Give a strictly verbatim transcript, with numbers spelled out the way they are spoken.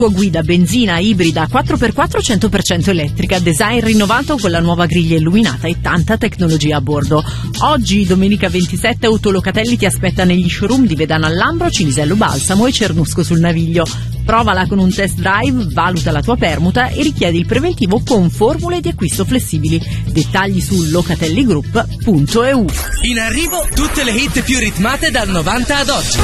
Guida benzina ibrida quattro per quattro cento per cento elettrica, design rinnovato con la nuova griglia illuminata e tanta tecnologia a bordo. Oggi, domenica ventisette, Autolocatelli ti aspetta negli showroom di Vedano al Lambro, Cinisello Balsamo e Cernusco sul Naviglio. Provala con un test drive, valuta la tua permuta e richiedi il preventivo con formule di acquisto flessibili. Dettagli su locatelligroup punto e u. In arrivo tutte le hit più ritmate dal novanta ad oggi.